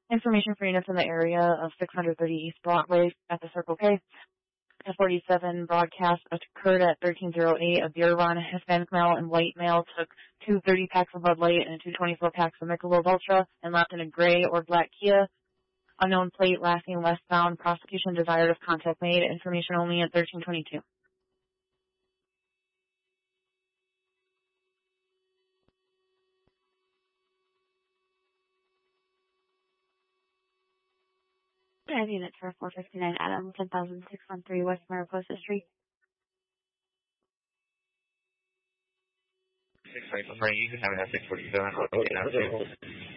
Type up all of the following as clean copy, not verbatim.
Information for units in the area of 630 East Broadway at the Circle K. A 47 broadcast occurred at 1308. A beer run. Hispanic male and white male took two 30-packs of Bud Light and two 24-packs of Michelob Ultra and left in a gray or black Kia. Unknown plate, lasting westbound. Prosecution desired if contact made. Information only at 1322. And units for 459 Adam, 10,613 West Mariposa Street. 624, Frank, you can have it at 647.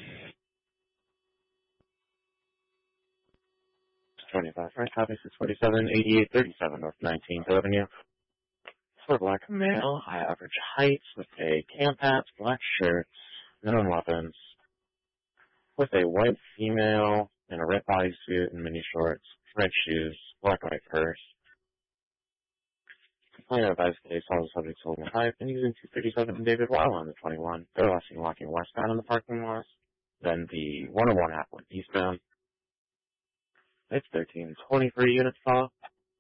25, Frank, copy 647, 8837 North 19th Avenue. For black male, high average height, with a camp hat, black shirt, known weapons, with a white female in a red bodysuit and mini shorts, red shoes, black and white purse. Complainant advised case, all the subjects holding a pipe and using 237 David Weil on the 21. They're walking westbound in the parking lot. Then the 101 Atwood eastbound. It's 1323 units follow.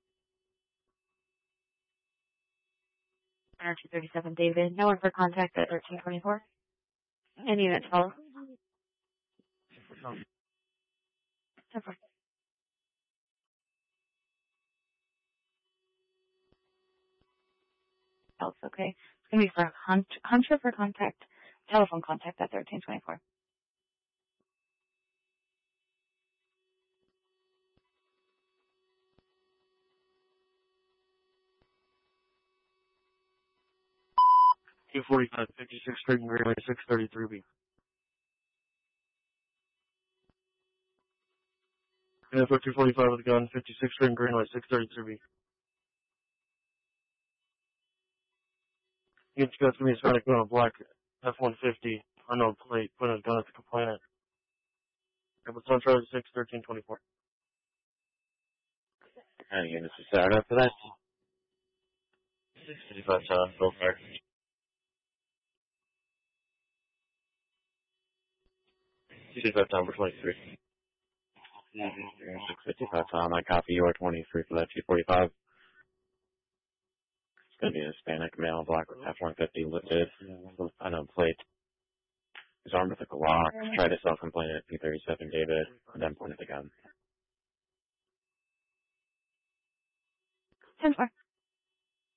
237 David, no one for contact at 1324. Any units follow. Else, okay. It's going to be for Hunter for contact, telephone contact at 1324. Q45, 56 Street, Greenway, 633B. And for 245 with a gun, 56 Street, Greenway, 633B. You got to me Hispanic male, black F-150, unknown plate, putting a gun at the complainant. It was on Charlie 6, 1324. And units are started after that. 655 Tom, Bill Park. 655 Tom, we're 23. 655 Tom, I copy your 23 for that 245. It's going to be a Hispanic male, black F-150 lifted, unknown plate. He's armed with a Glock, tried to self-complain at P37 David, and then pointed the gun. 10-4.